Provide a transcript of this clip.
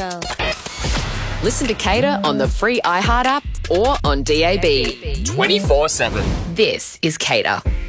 Control. Listen to Cater on the free iHeart app or on DAB. 24/7. This is Cater.